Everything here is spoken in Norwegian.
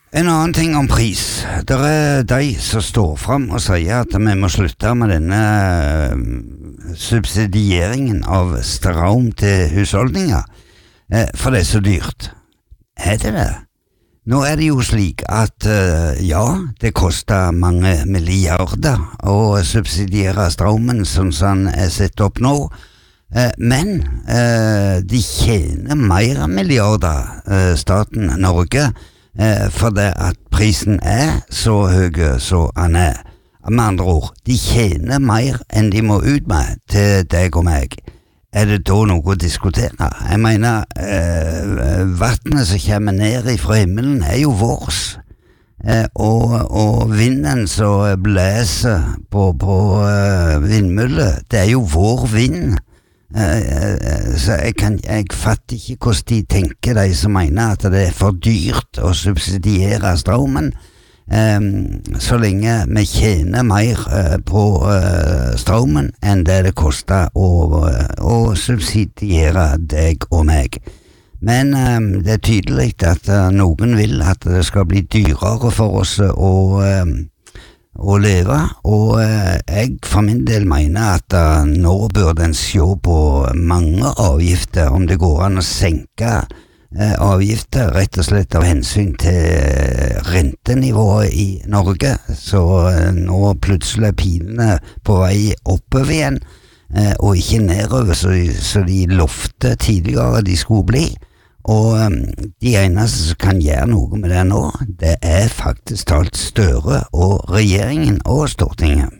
En annen ting om pris. Det de som står frem og sier at vi må slutte med denne subsidieringen av strøm til husholdninger, for det så dyrt. Det det? Nå det jo slik at ja, det koster mange milliarder å subsidiere strømmen sånn som den sett opp nå, men de tjener mer milliarder, staten Norge, for det at prisen så høy så han med andre ord, de tjener mer enn de må ut med til deg og meg. Det da noe å diskutere? Jeg mener, vattnet som kommer ned fra himmelen jo vårs, og vinden som blæser på vindmøller, det jo vår vind. Så jeg fatter ikke hvordan de tenker, de som mener at det for dyrt å subsidiere strømmen, så lenge vi tjener mer på strømmen enn det koster å subsidiere deg og meg. Men det tydelig at noen vil at det skal bli dyrere for oss å leve, og jeg for min del mener at nå burde en se på mange avgifter, om det går an å senke avgifter, rett og slett av hensyn til rentenivået i Norge, så nå plutselig pilene på vei oppover igjen, og ikke nedover, så de lovte tidligere de skulle bli. Og de eneste som kan gjøre noe med det nå, det faktisk talt Støre og regjeringen og Stortinget.